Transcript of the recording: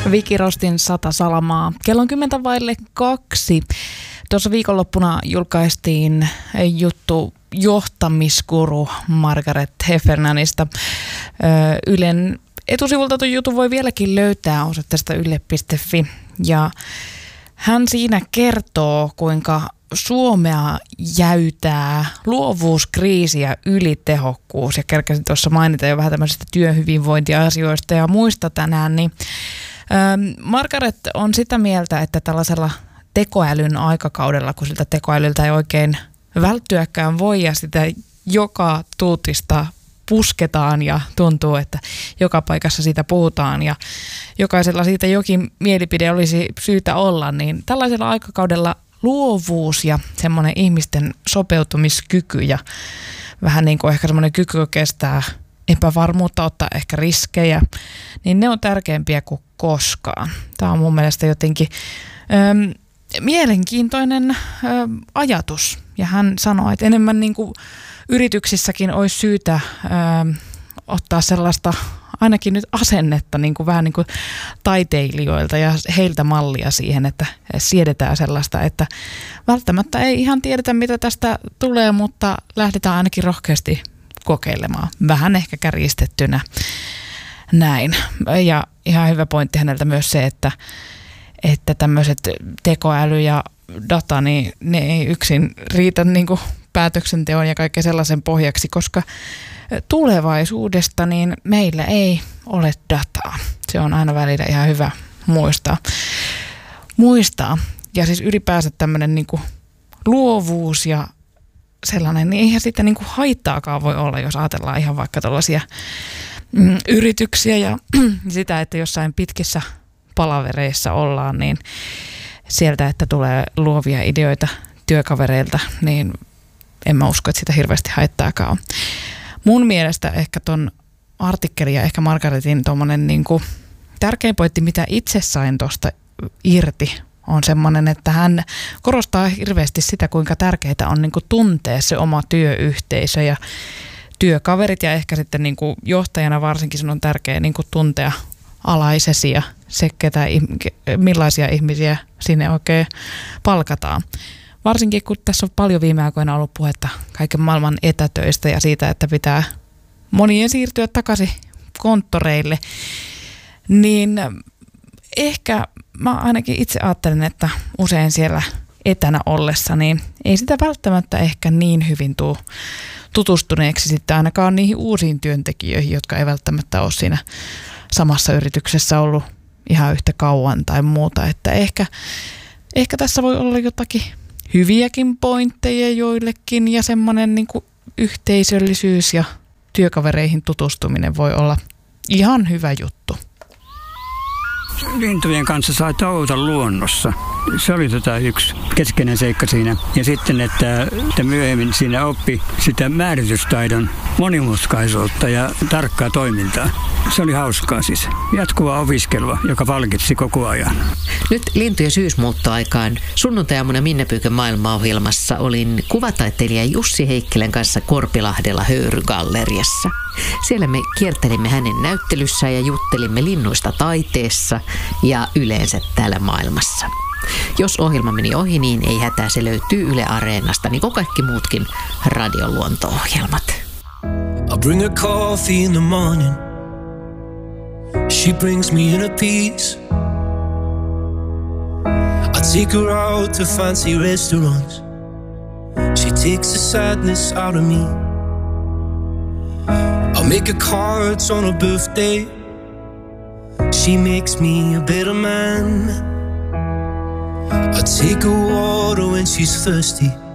Viki Rostin 100 salamaa. Kello on 2:10. Tuossa viikonloppuna julkaistiin juttu johtamiskuru Margaret Heffernanista. Ylen etusivulta tuon jutun voi vieläkin löytää osoitteesta yle.fi. Ja hän siinä kertoo, kuinka Suomea jäytää luovuuskriisi ja ylitehokkuus. Ja kerkäsin tuossa mainita jo vähän tämmöisistä työhyvinvointiasioista ja muista tänään. Niin, Margaret on sitä mieltä, että tällaisella tekoälyn aikakaudella, kun siltä tekoälyltä ei oikein välttyäkään voi ja sitä joka tuutista pusketaan ja tuntuu, että joka paikassa siitä puhutaan ja jokaisella siitä jokin mielipide olisi syytä olla, niin tällaisella aikakaudella luovuus ja semmoinen ihmisten sopeutumiskyky ja vähän niin kuin ehkä semmoinen kyky kestää epävarmuutta, ottaa ehkä riskejä, niin ne on tärkeämpiä kuin koskaan. Tämä on mun mielestä jotenkin mielenkiintoinen ajatus. Ja hän sanoi, että enemmän niin kuin yrityksissäkin olisi syytä ottaa sellaista ainakin nyt asennetta niin kuin vähän niin kuin taiteilijoilta ja heiltä mallia siihen, että siedetään sellaista, että välttämättä ei ihan tiedetä, mitä tästä tulee, mutta lähdetään ainakin rohkeasti kokeilemaan. Vähän ehkä kärjistettynä näin. Ja ihan hyvä pointti häneltä myös se, että tämmöiset tekoäly ja data, niin ne ei yksin riitä niin kuin päätöksenteon ja kaiken sellaisen pohjaksi, koska tulevaisuudesta niin meillä ei ole dataa. Se on aina välillä ihan hyvä muistaa. Ja siis ylipäänsä tämmöinen niin kuin luovuus ja sellainen, niin eihän sitä niin kuin haittaakaan voi olla, jos ajatellaan ihan vaikka tällaisia yrityksiä ja sitä, että jossain pitkissä palavereissa ollaan, niin sieltä, että tulee luovia ideoita työkavereilta, niin en mä usko, että sitä hirveästi haittaakaan on. Mun mielestä ehkä ton artikkelin ja ehkä Margaretin tommonen niinku tärkein pointti, mitä itse sain tosta irti, on semmoinen, että hän korostaa hirveästi sitä, kuinka tärkeää on niinku tuntea se oma työyhteisö ja työkaverit ja ehkä sitten niinku johtajana varsinkin sun on tärkeää niinku tuntea alaisesi ja se, millaisia ihmisiä sinne oikein palkataan. Varsinkin kun tässä on paljon viime aikoina ollut puhetta kaiken maailman etätöistä ja siitä, että pitää monien siirtyä takaisin konttoreille, niin ehkä mä ainakin itse ajattelen, että usein siellä etänä ollessa, niin ei sitä välttämättä ehkä niin hyvin tule tutustuneeksi sitten ainakaan niihin uusiin työntekijöihin, jotka ei välttämättä ole siinä samassa yrityksessä ollut ihan yhtä kauan tai muuta, että ehkä tässä voi olla jotakin hyviäkin pointteja joillekin ja semmoinen niin kuin yhteisöllisyys ja työkavereihin tutustuminen voi olla ihan hyvä juttu. Lintujen kanssa sai touhuta luonnossa. Se oli yksi keskeinen seikka siinä. Ja sitten, että myöhemmin siinä oppi sitä määritystaidon monimutkaisuutta ja tarkkaa toimintaa. Se oli hauskaa siis. Jatkuvaa opiskelua, joka palkitsi koko ajan. Nyt lintujen syysmuuttoaikaan sunnuntai-aamuna Minna Pyykön maailmaohjelmassa olin kuvataiteilija Jussi Heikkilän kanssa Korpilahdella Höyrygalleriassa. Siellä me kiertelimme hänen näyttelyssään ja juttelimme linnuista taiteessa ja yleensä täällä maailmassa. Jos ohjelma meni ohi, niin ei hätää, se löytyy Yle Areenasta, niin kuin kaikki muutkin radioluonto-ohjelmat. I'll bring her coffee in the morning. She brings me in a piece. I take her out to fancy restaurants. She takes the sadness out of me. I'll make her cards on her birthday. She makes me a better man. I take her water when she's thirsty.